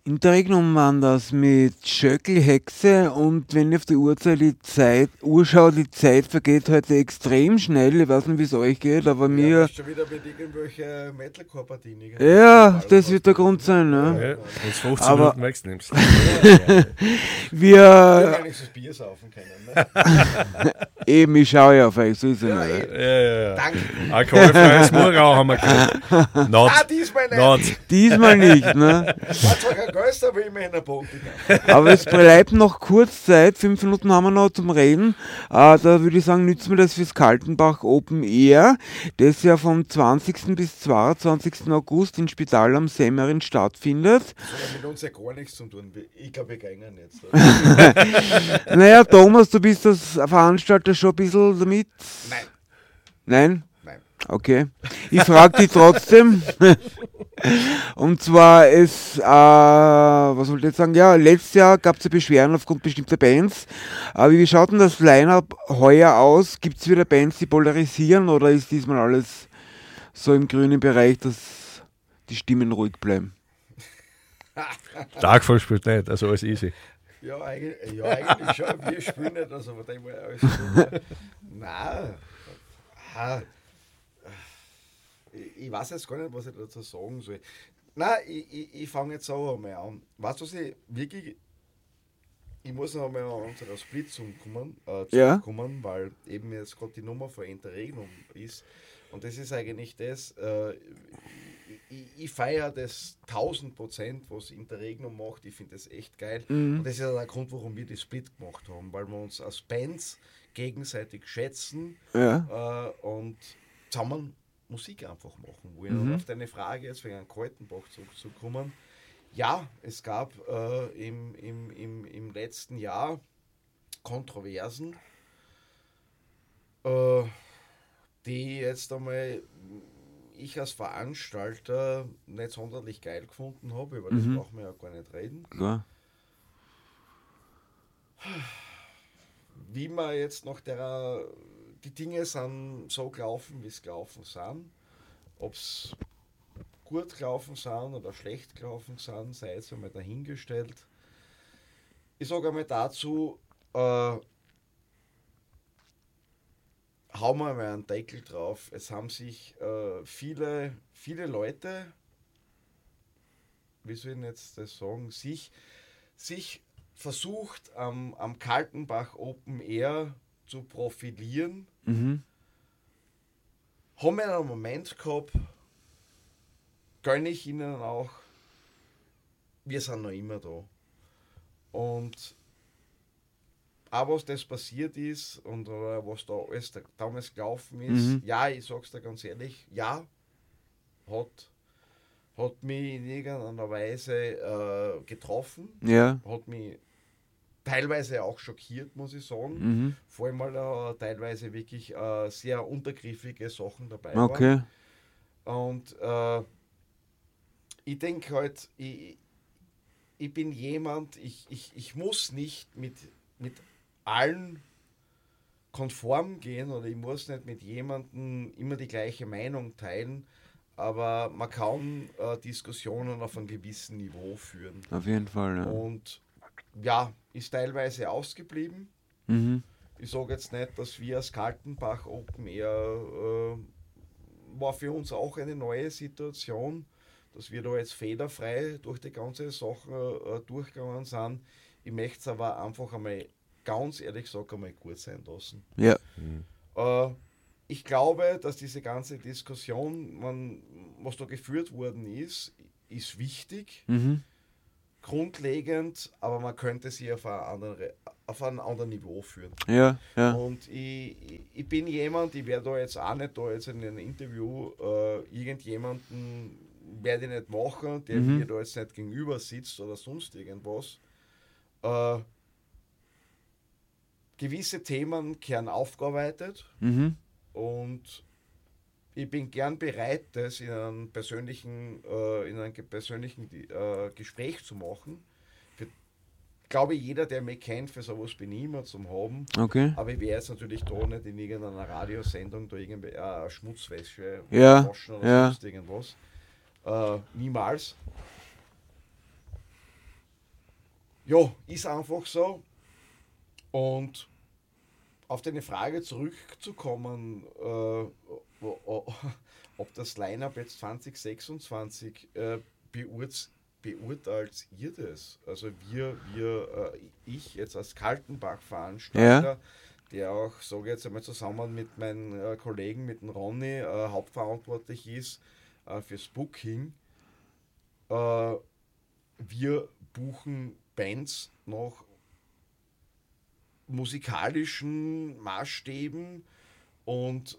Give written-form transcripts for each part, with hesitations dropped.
Interregnum waren das mit Schöckel-Hexe und wenn ich auf die Uhr schaue, die Zeit vergeht heute extrem schnell. Ich weiß nicht, wie es euch geht, aber Ja, mir. bist schon wieder mit irgendwelchen Metalcore-Partien. Ja, das wird der Grund sein, ne? Ja, wenn es 15 Aber- Minuten wegnimmst. Wir Wir. wenigstens Bier saufen können. Ne? Eben, ich schaue ja auf euch, so ist es Ja, nicht. Ja. Danke. Alkoholfreies Murau haben wir gehört. Not. Diesmal nicht. Not. Diesmal nicht, ne? War zwar kein Geist, aber immerhin ein Punkte. Aber es bleibt noch kurz Zeit, 5 Minuten haben wir noch zum Reden. Da würde ich sagen, nützen wir das fürs Kaltenbach Open Air, das ja vom 20. bis 22. August in Spital am Semmering stattfindet. Das hat mit uns ja gar nichts zu tun. Ich glaube, wir gehen jetzt. Naja, Thomas, du bist als Veranstalter schon ein bisschen damit? Nein. Nein? Nein. Okay. Ich frage dich trotzdem. Und zwar was wollte ich jetzt sagen? Ja, letztes Jahr gab es ja Beschwerden aufgrund bestimmter Bands. Wie schaut denn das Line-Up heuer aus? Gibt es wieder Bands, die polarisieren oder ist diesmal alles so im grünen Bereich, dass die Stimmen ruhig bleiben? Darkfall spielt nicht, also alles easy. Ja, eigentlich schon. Wir spielen nicht, also von dem her alles gut. Nein. Ich weiß jetzt gar nicht, was ich dazu sagen soll. Nein, ich fange jetzt auch einmal an. Weißt du, was ich wirklich. Ich muss noch einmal an unsere Split zurückkommen, weil eben jetzt gerade die Nummer von Interregnum ist. Und das ist eigentlich das. Ich feiere das 1000%, was Interregnum macht. Ich finde das echt geil. Mhm. Und das ist auch der Grund, warum wir die Split gemacht haben, weil wir uns als Bands gegenseitig schätzen und zusammen Musik einfach machen wollen. Und auf deine Frage jetzt wegen einem Kaltenbach zurückzukommen. Ja, es gab im letzten Jahr Kontroversen, die jetzt einmal ich als Veranstalter nicht sonderlich geil gefunden habe, über das brauchen wir ja gar nicht reden. Ja. Wie man jetzt nach die Dinge sind so gelaufen, wie es gelaufen sind. Ob es gut gelaufen sind oder schlecht gelaufen sind, sei jetzt einmal dahingestellt. Ich sage einmal dazu, hauen wir mal einen Deckel drauf. Es haben sich viele Leute, wie soll ich jetzt das sagen, sich versucht am Kaltenbach Open Air zu profilieren. Mhm. Haben wir einen Moment gehabt, gönne ich ihnen auch, wir sind noch immer da. Und auch was das passiert ist und was da alles damals gelaufen ist, ja, ich sag's dir ganz ehrlich, ja, hat mich in irgendeiner Weise getroffen, hat mich teilweise auch schockiert, muss ich sagen. Vor allem, weil teilweise wirklich sehr untergriffige Sachen dabei waren. Und ich denke halt, ich bin jemand, ich muss nicht mit allen konform gehen oder ich muss nicht mit jemandem immer die gleiche Meinung teilen, aber man kann Diskussionen auf einem gewissen Niveau führen. Auf jeden Fall, ja. Und ja, ist teilweise ausgeblieben. Ich sage jetzt nicht, dass wir als Kaltenbach Open Air war für uns auch eine neue Situation, dass wir da jetzt fehlerfrei durch die ganze Sache durchgegangen sind. Ich möchte es aber einfach einmal, ganz ehrlich gesagt, einmal gut sein lassen. Ja. Ich glaube, dass diese ganze Diskussion, was da geführt worden ist wichtig, grundlegend, aber man könnte sie auf ein anderes Niveau führen. Ja. Und ich bin jemand, ich werde da jetzt auch nicht da jetzt in einem Interview irgendjemanden werde ich nicht machen, der mir da jetzt nicht gegenüber sitzt oder sonst irgendwas. Gewisse Themen kehren aufgearbeitet und ich bin gern bereit, das in einem persönlichen Gespräch zu machen. Ich glaube, jeder, der mich kennt, für sowas bin ich immer zum Haben. Okay. Aber ich werde jetzt natürlich da nicht in irgendeiner Radiosendung da irgendwie Schmutzwäsche waschen oder sonst irgendwas. Niemals. Ja, ist einfach so. Und auf deine Frage zurückzukommen, ob das Line-Up jetzt 2026 beurteilt ihr das? Also ich jetzt als Kaltenbach-Veranstalter, der auch, sage ich jetzt einmal, zusammen mit meinen Kollegen, mit dem Ronny, hauptverantwortlich ist fürs Booking. Wir buchen Bands nach musikalischen Maßstäben und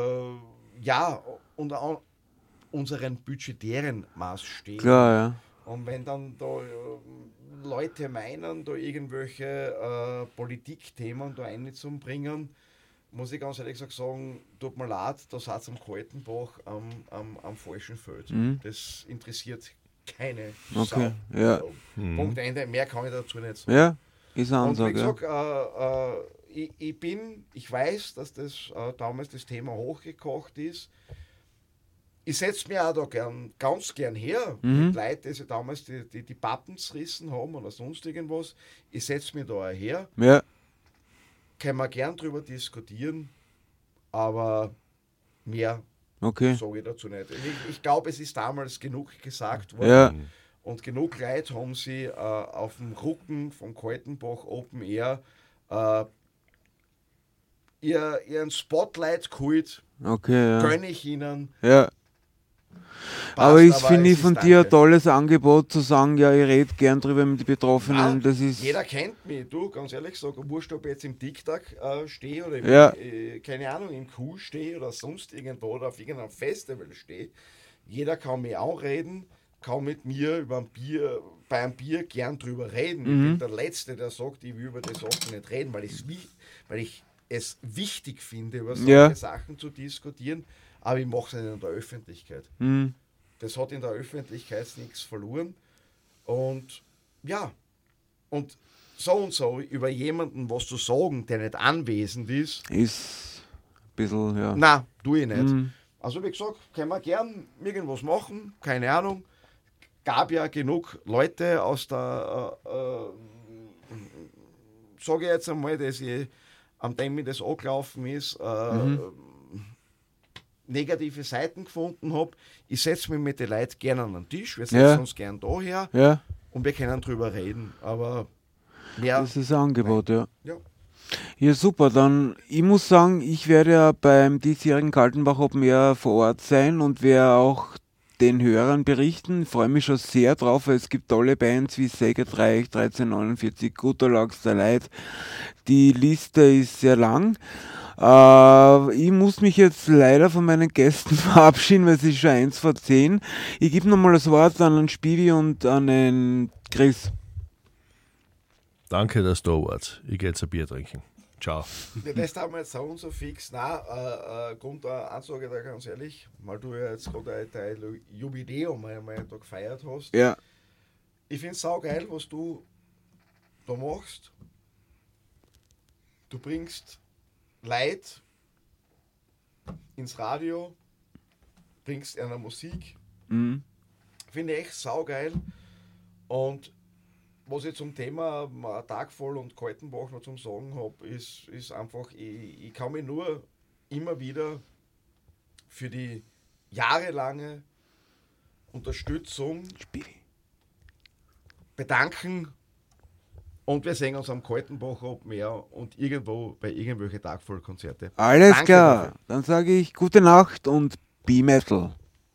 und auch unseren budgetären Maßstäben. Klar, ja. Und wenn dann da Leute meinen, da irgendwelche Politikthemen da einzubringen, muss ich ganz ehrlich sagen, tut mir leid, da seid ihr am Kaltenbach am falschen Feld. Das interessiert keine Okay, Sau. ja. Punkt Ende, mehr kann ich dazu nicht sagen. Ja, ist eine Und wie Ansage. gesagt, ich weiß, dass das damals das Thema hochgekocht ist. Ich setze mir auch da ganz gern her, mit Leuten, die damals die Pappen zerrissen haben oder sonst irgendwas. Ich setze mir da auch her. Ja. Können wir gern drüber diskutieren, aber mehr Okay. sage ich dazu nicht. Ich glaube, es ist damals genug gesagt worden. Ja. Und genug Leute haben sie auf dem Rücken vom Kaltenbach Open Air ihren Spotlight geholt. Okay, ja. Gönne ich ihnen. Ja. Passt, Ich finde es von ist dir ein danke. tolles Angebot zu sagen, ja, ich rede gern drüber mit den Betroffenen. Nein, Das ist, jeder kennt mich. Du, ganz ehrlich, sag, wurscht, ob ich jetzt im TikTok stehe oder Ja. keine Ahnung, im Q stehe oder sonst irgendwo oder auf irgendeinem Festival stehe. Jeder kann mich anreden, kann mit mir bei einem Bier gern drüber reden. Ich bin der Letzte, der sagt, ich will über die Sachen nicht reden, weil ich es wichtig finde, über solche Ja. Sachen zu diskutieren, aber ich mache es nicht in der Öffentlichkeit. Das hat in der Öffentlichkeit nichts verloren. Und ja, und so über jemanden was zu sagen, der nicht anwesend ist, ist ein bisschen, ja. na, tue ich nicht. Also wie gesagt, können wir gern irgendwas machen, keine Ahnung. Gab ja genug Leute aus der, sage ich jetzt einmal, dass ich am dem mir das angelaufen ist, negative Seiten gefunden habe. Ich setze mich mit den Leuten gerne an den Tisch, wir setzen uns gern daher Ja, und wir können drüber reden, aber mehr. das ist ein Angebot, ja. Ja. Ja, super. Dann, ich muss sagen, ich werde ja beim diesjährigen Kaltenbach Open Air vor Ort sein und werde auch den Hörern berichten. Ich freue mich schon sehr drauf, weil es gibt tolle Bands wie Sacred Reich, 1349, Guter Lachs der Leid. Die Liste ist sehr lang. Ich muss mich jetzt leider von meinen Gästen verabschieden, weil es ist schon 1:10. Ich gebe nochmal das Wort an den Spivi und an den Chris. Danke, dass du da warst. Ich gehe jetzt ein Bier trinken. Ciao. Das haben wir jetzt so fix. Nein, Grund der Ansage da ganz ehrlich, weil du ja jetzt gerade dein Jubiläum einmal da gefeiert hast. Ja. Ich finde es saugeil, was du da machst. Du bringst Leute ins Radio, bringst einer Musik. Finde ich echt saugeil. Und was ich zum Thema Tagvoll und Kaltenbach noch zum Sagen habe, ist einfach, ich kann mich nur immer wieder für die jahrelange Unterstützung bedanken. Und wir sehen uns am Kaltenbach Open Air und irgendwo bei irgendwelchen Tagvoll-Konzerte. Alles Danke klar. dafür. Dann sage ich gute Nacht und Be Metal.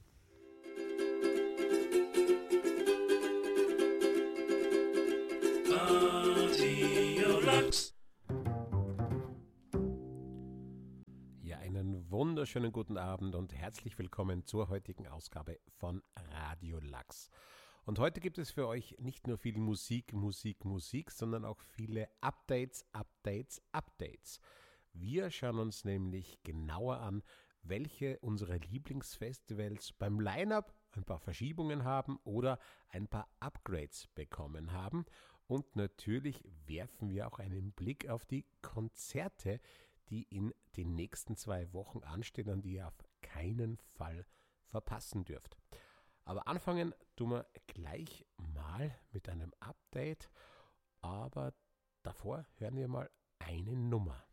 Ja, einen wunderschönen guten Abend und herzlich willkommen zur heutigen Ausgabe von Radio Lachs. Und heute gibt es für euch nicht nur viel Musik, sondern auch viele Updates. Wir schauen uns nämlich genauer an, welche unserer Lieblingsfestivals beim Line-Up ein paar Verschiebungen haben oder ein paar Upgrades bekommen haben. Und natürlich werfen wir auch einen Blick auf die Konzerte, die in den nächsten 2 Wochen anstehen und die ihr auf keinen Fall verpassen dürft. Aber anfangen tun wir gleich mal mit einem Update. Aber davor hören wir mal eine Nummer.